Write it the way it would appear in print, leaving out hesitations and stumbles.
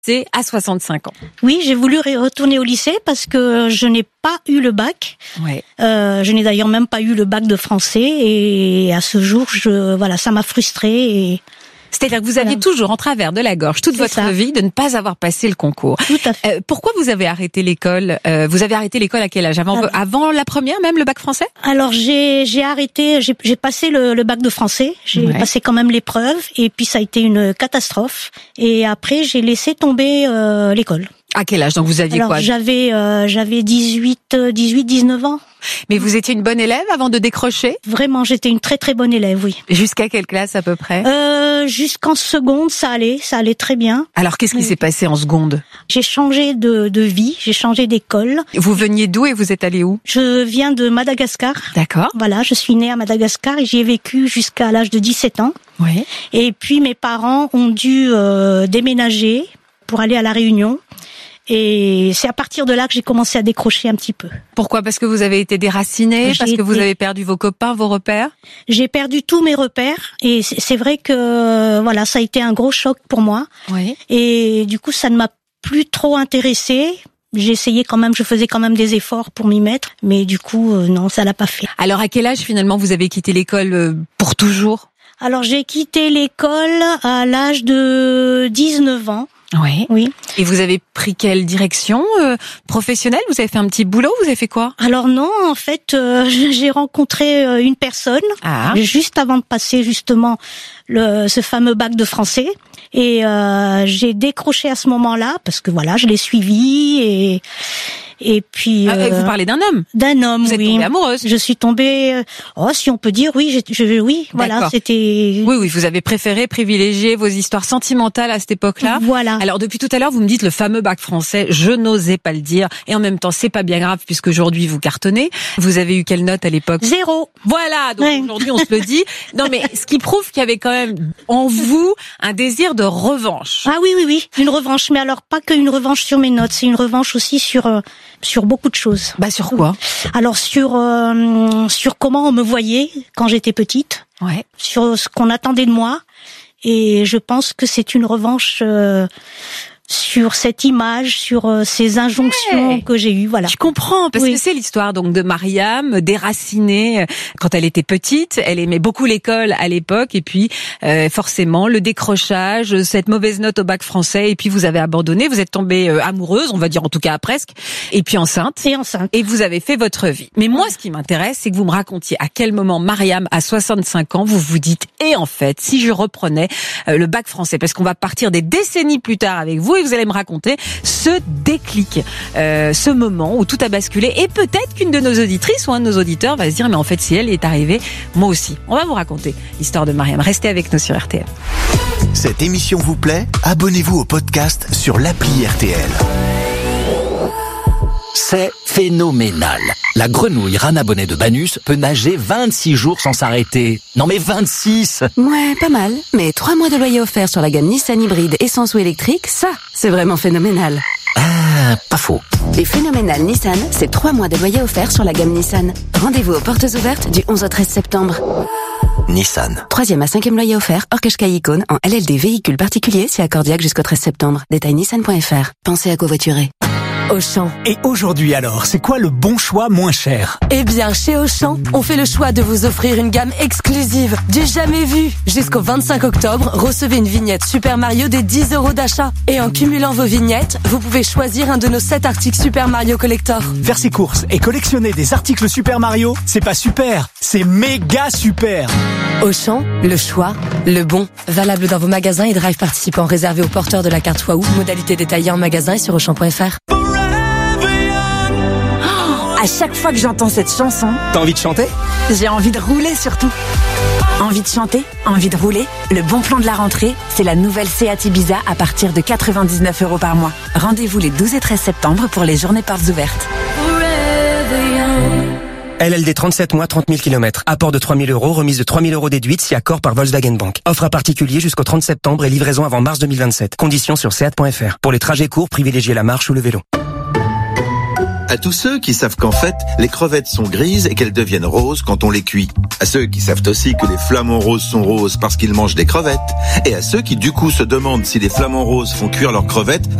C'est à 65 ans. Oui, j'ai voulu retourner au lycée parce que je n'ai pas eu le bac. Ouais. Je n'ai d'ailleurs même pas eu le bac de français et à ce jour, ça m'a frustrée. C'est-à-dire que vous aviez toujours en travers de la gorge toute votre vie de ne pas avoir passé le concours. Tout à fait. Pourquoi vous avez arrêté l'école Vous avez arrêté l'école à quel âge avant la première, même le bac français? Alors j'ai arrêté, j'ai passé le bac de français, j'ai passé quand même l'épreuve et puis ça a été une catastrophe et après j'ai laissé tomber l'école. À quel âge? Donc vous aviez quoi? J'avais 19 ans. Mais vous étiez une bonne élève avant de décrocher? Vraiment, j'étais une très très bonne élève, oui. Jusqu'à quelle classe à peu près? Jusqu'en seconde, ça allait très bien. Alors qu'est-ce qui s'est passé en seconde? J'ai changé de vie, j'ai changé d'école. Vous veniez d'où et vous êtes allé où? Je viens de Madagascar. D'accord. Voilà, je suis née à Madagascar et j'y ai vécu jusqu'à l'âge de 17 ans. Oui. Et puis mes parents ont dû déménager pour aller à La Réunion. Et c'est à partir de là que j'ai commencé à décrocher un petit peu. Pourquoi? Parce que vous avez été déracinée? Parce que vous avez perdu vos copains, vos repères? J'ai perdu tous mes repères et c'est vrai que ça a été un gros choc pour moi. Oui. Et du coup, ça ne m'a plus trop intéressée. Je faisais quand même des efforts pour m'y mettre, mais du coup, non, ça l'a pas fait. Alors, à quel âge finalement vous avez quitté l'école pour toujours? Alors, j'ai quitté l'école à l'âge de 19 ans. Oui. Et vous avez pris quelle direction professionnelle? Vous avez fait un petit boulot? Vous avez fait quoi? Alors non, en fait, j'ai rencontré une personne juste avant de passer justement ce fameux bac de français. Et j'ai décroché à ce moment-là parce que je l'ai suivi et puis. Vous parlez d'un homme? D'un homme, vous êtes tombée amoureuse? Je suis tombée. Si on peut dire, oui. Oui, voilà, c'était. Oui, vous avez préféré privilégier vos histoires sentimentales à cette époque-là. Voilà. Alors depuis tout à l'heure, vous me dites le fameux bac français. Je n'osais pas le dire, et en même temps, c'est pas bien grave puisque aujourd'hui vous cartonnez. Vous avez eu quelle note à l'époque? 0. Voilà. Donc aujourd'hui, on se le dit. Non, mais ce qui prouve qu'il y avait quand même en vous un désir de revanche. Ah oui, une revanche. Mais alors pas qu'une revanche sur mes notes, c'est une revanche aussi sur beaucoup de choses. Sur quoi? Alors sur comment on me voyait quand j'étais petite. Ouais. Sur ce qu'on attendait de moi. Et je pense que c'est une revanche sur cette image, sur ces injonctions que j'ai eues, voilà. Je comprends, parce que c'est l'histoire donc de Mariam, déracinée quand elle était petite. Elle aimait beaucoup l'école à l'époque, et puis forcément le décrochage, cette mauvaise note au bac français, et puis vous avez abandonné, vous êtes tombée amoureuse, on va dire en tout cas presque, et puis enceinte. Et vous avez fait votre vie. Mais moi, ce qui m'intéresse, c'est que vous me racontiez à quel moment Mariam, à 65 ans, vous vous dites, et en fait, si je reprenais le bac français, parce qu'on va partir des décennies plus tard avec vous, et vous allez me raconter ce déclic, ce moment où tout a basculé, et peut-être qu'une de nos auditrices ou un de nos auditeurs va se dire mais en fait si elle est arrivée, moi aussi. On va vous raconter l'histoire de Mariam. Restez avec nous sur RTL. Cette émission vous plaît? Abonnez-vous au podcast sur l'appli RTL. C'est phénoménal. La grenouille Rana Bonnet de Banus peut nager 26 jours sans s'arrêter. Non mais 26! Ouais, pas mal. Mais 3 mois de loyer offert sur la gamme Nissan hybride essence ou électrique, ça, c'est vraiment phénoménal. Ah, pas faux. Et phénoménal Nissan, c'est 3 mois de loyer offert sur la gamme Nissan. Rendez-vous aux portes ouvertes du 11 au 13 septembre. Nissan. 3e à 5e loyer offert, hors Qashqai Icône, en LLD véhicule particulier, c'est accordiaque jusqu'au 13 septembre. Détail nissan.fr. Pensez à covoiturer. Auchan. Et aujourd'hui alors, c'est quoi le bon choix moins cher? Eh bien, chez Auchan, on fait le choix de vous offrir une gamme exclusive, du jamais vu. Jusqu'au 25 octobre, recevez une vignette Super Mario des 10 € d'achat. Et en cumulant vos vignettes, vous pouvez choisir un de nos 7 articles Super Mario Collector. Faire ses courses et collectionner des articles Super Mario, c'est pas super, c'est méga super. Auchan, le choix, le bon. Valable dans vos magasins et drive participants réservés aux porteurs de la carte Waouh. Modalité détaillée en magasin et sur Auchan.fr. À chaque fois que j'entends cette chanson, t'as envie de chanter? J'ai envie de rouler surtout. Envie de chanter, envie de rouler. Le bon plan de la rentrée, c'est la nouvelle Seat Ibiza à partir de 99 € par mois. Rendez-vous les 12 et 13 septembre pour les journées portes ouvertes. LLD 37 mois, 30 000 km. Apport de 3 000 €, remise de 3 000 € déduite si accord par Volkswagen Bank. Offre à particulier jusqu'au 30 septembre et livraison avant mars 2027. Conditions sur seat.fr. Pour les trajets courts, privilégiez la marche ou le vélo. À tous ceux qui savent qu'en fait, les crevettes sont grises et qu'elles deviennent roses quand on les cuit. À ceux qui savent aussi que les flamants roses sont roses parce qu'ils mangent des crevettes. Et à ceux qui du coup se demandent si les flamants roses font cuire leurs crevettes